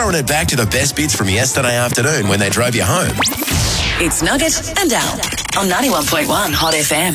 throwing it back to the best bits from yesterday afternoon when they drove you home. It's Nugget and Al on 91.1 Hot FM.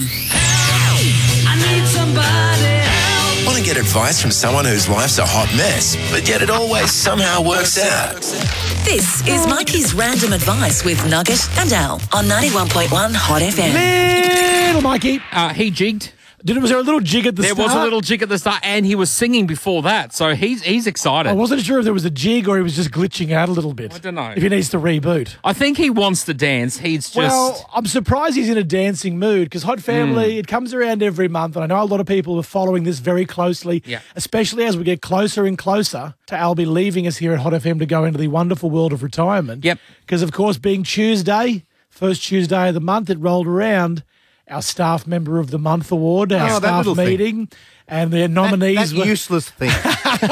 I need somebody help. Want to get advice from someone whose life's a hot mess, but yet it always somehow works out? This is Mikey's Random Advice with Nugget and Al on 91.1 Hot FM. Little Mikey. He jigged. Was there a little jig at the start? There was a little jig at the start, and he was singing before that, so he's excited. I wasn't sure if there was a jig or he was just glitching out a little bit. I don't know. If he needs to reboot. I think he wants to dance. He's just... Well, I'm surprised he's in a dancing mood because Hot Family, it comes around every month, and I know a lot of people are following this very closely, especially as we get closer and closer to Albie leaving us here at Hot FM to go into the wonderful world of retirement. Yep. Because, of course, being Tuesday, first Tuesday of the month, it rolled around. Our Staff Member of the Month award, our staff meeting, and their nominees that were... useless thing. So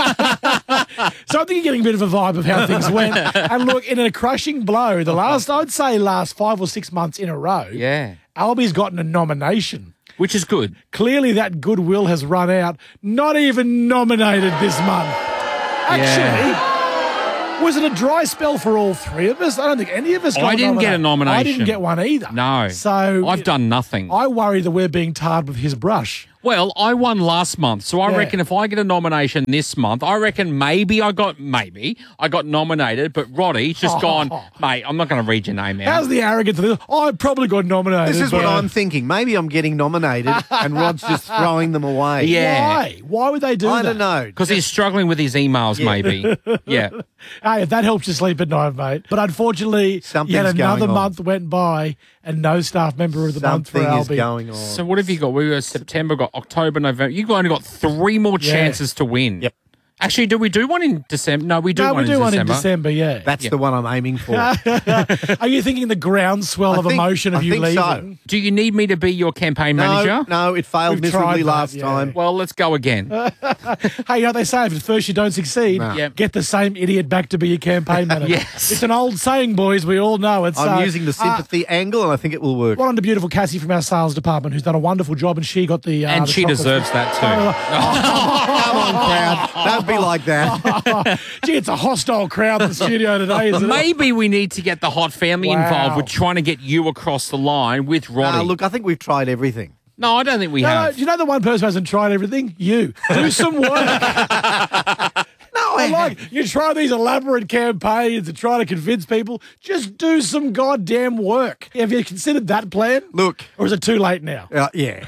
I think you're getting a bit of a vibe of how things went. And look, in a crushing blow, I'd say last 5 or 6 months in a row, Albie's gotten a nomination. Which is good. Clearly that goodwill has run out. Not even nominated this month. Actually... Was it a dry spell for all three of us? I don't think any of us got I didn't get a nomination. I didn't get one either. No. So I've done nothing. I worry that we're being tarred with his brush. Well, I won last month, so I reckon if I get a nomination this month, I reckon maybe I got nominated, but Roddy's just gone, mate, I'm not going to read your name out. How's the arrogance of this? I probably got nominated. This is what I'm thinking. Maybe I'm getting nominated and Rod's just throwing them away. Yeah. Why? Why would they do that? I don't know. Because he's struggling with his emails, maybe. Yeah. Hey, if that helps you sleep at night, mate. But unfortunately, yet another month went by and no Staff Member of the Month for Albie. Something is going on. So what have you got? We got September, got October, November. You've only got 3 more chances to win. Yep. Actually, do we do one in December? No, we do one in December. No, we do one in December, yeah. That's the one I'm aiming for. Are you thinking the groundswell of emotion of you leaving? So. Do you need me to be your campaign manager? No, it failed miserably last time. Well, let's go again. Hey, you know what they say, if at first you don't succeed, get the same idiot back to be your campaign manager. Yes. It's an old saying, boys. We all know it. I'm using the sympathy angle, and I think it will work. Well, on to beautiful Cassie from our sales department, who's done a wonderful job, and she got the... and she deserves that too. Come on, crowd. Don't be like that. Gee, it's a hostile crowd in the studio today, isn't it? Maybe we need to get the Hot Family involved with trying to get you across the line with Roddy. Look, I think we've tried everything. No, I don't think we have. No, do you know the one person who hasn't tried everything? You. Do some work. You try these elaborate campaigns and try to convince people. Just do some goddamn work. Have you considered that plan? Look. Or is it too late now? Yeah.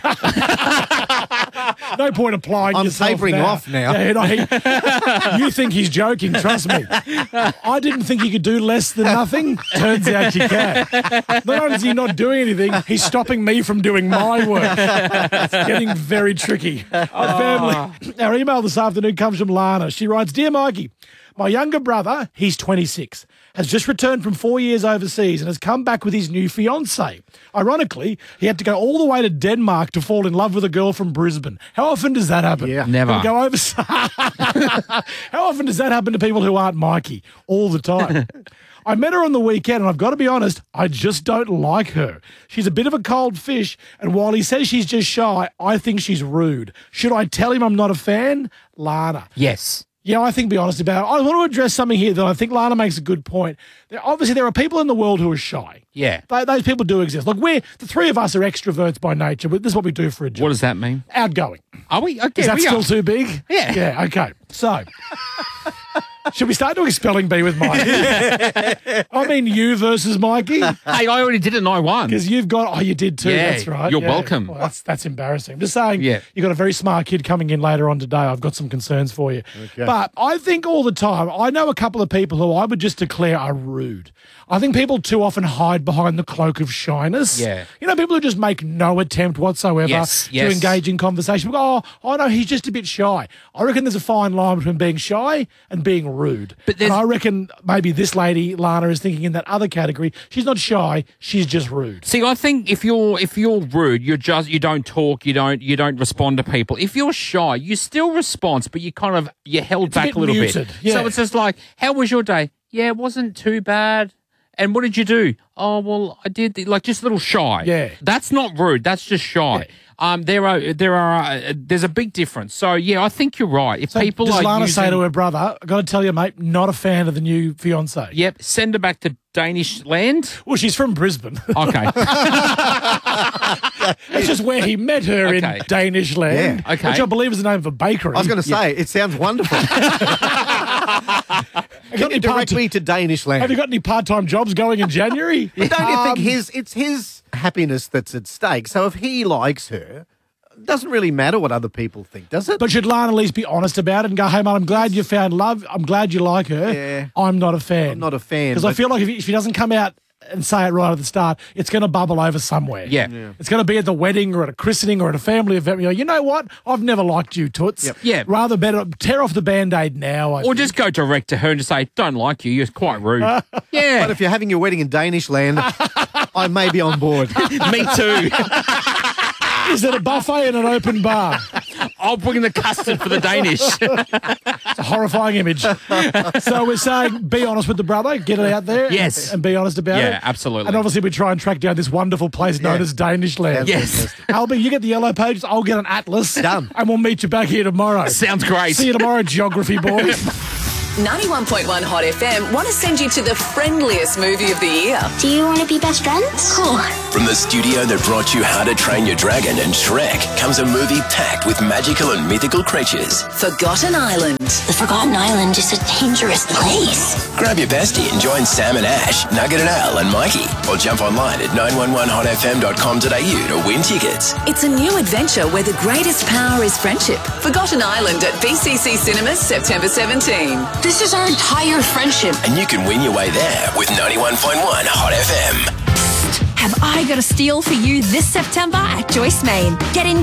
No point applying yourself tapering now. off now. Yeah, you think he's joking, trust me. I didn't think he could do less than nothing. Turns out you can. Not only is he not doing anything, he's stopping me from doing my work. It's getting very tricky. Our email this afternoon comes from Lana. She writes, Dear Mikey, my younger brother, he's 26, has just returned from 4 years overseas and has come back with his new fiancée. Ironically, he had to go all the way to Denmark to fall in love with a girl from Brisbane. How often does that happen? Yeah. Never. Go over... How often does that happen to people who aren't Mikey? All the time. I met her on the weekend, and I've got to be honest, I just don't like her. She's a bit of a cold fish, and while he says she's just shy, I think she's rude. Should I tell him I'm not a fan? Lana. Yes. Yeah, I think be honest about it. I want to address something here that I think Lana makes a good point. Obviously, there are people in the world who are shy. Yeah. Those people do exist. Look, the three of us are extroverts by nature. This is what we do for a job. What does that mean? Outgoing. Are we? Okay, is that still too big? Yeah. Yeah, okay. So... Should we start doing a spelling bee with Mikey? I mean you versus Mikey. Hey, I already did it and I won. Because you've got... Oh, you did too. Yeah, that's right. you're welcome. Well, that's embarrassing. I'm just saying, you've got a very smart kid coming in later on today. I've got some concerns for you. Okay. But I think all the time, I know a couple of people who I would just declare are rude. I think people too often hide behind the cloak of shyness. Yeah. You know, people who just make no attempt whatsoever to engage in conversation. Oh, no, he's just a bit shy. I reckon there's a fine line between being shy and being rude. And I reckon maybe this lady, Lana, is thinking in that other category. She's not shy, she's just rude. See, I think if you're rude, you don't talk, you don't respond to people. If you're shy, you still respond, but you're held back a little muted. bit. Yeah. So it's just like, how was your day? Yeah, it wasn't too bad. And what did you do? Oh, well, I did, just a little shy. Yeah. That's not rude. That's just shy. There's a big difference. So, yeah, I think you're right. If people does are Lana say to using- her brother, I got to tell you, mate, not a fan of the new fiancé. Yep, send her back to Danish land. Well, she's from Brisbane. Okay. That's just where he met her Okay. in Danish land. Yeah. Okay. Which I believe is the name of a bakery. I was going to say, it sounds wonderful. Can you direct me to Danish land? Have you got any part-time jobs going in January? But don't you think it's his happiness that's at stake? So if he likes her, it doesn't really matter what other people think, does it? But should Lana at least be honest about it and go, hey, mate, I'm glad you found love. I'm glad you like her. Yeah. I'm not a fan. I'm not a fan. Because I but- feel like if he doesn't come out and say it right at the start, it's going to bubble over somewhere. Yeah. It's going to be at the wedding or at a christening or at a family event. You know what? I've never liked you, Toots. Yep. Yeah. Rather better tear off the Band-Aid now. I Or think. just go direct to her and just say, don't like you. You're quite rude. Yeah. But if you're having your wedding in Danish land, I may be on board. Me too. Is it a buffet and an open bar? I'll bring the custard for the Danish. It's a horrifying image. So we're saying be honest with the brother, get it out there. Yes. And be honest about it. Yeah, absolutely. And obviously we try and track down this wonderful place known as Danish land. Yes. Albie, you get the yellow pages, I'll get an atlas. Done. And we'll meet you back here tomorrow. Sounds great. See you tomorrow, geography boys. 91.1 Hot FM want to send you to the friendliest movie of the year. Do you want to be best friends? Cool. From the studio that brought you How to Train Your Dragon and Shrek comes a movie packed with magical and mythical creatures. Forgotten Island. The Forgotten Island is a dangerous place. Grab your bestie and join Sam and Ash, Nugget and Al and Mikey. Or jump online at 911hotfm.com.au to win tickets. It's a new adventure where the greatest power is friendship. Forgotten Island at BCC Cinemas, September 17. This is our entire friendship. And you can win your way there with 91.1 Hot FM. Have I got a steal for you this September at Joyce Main? Get in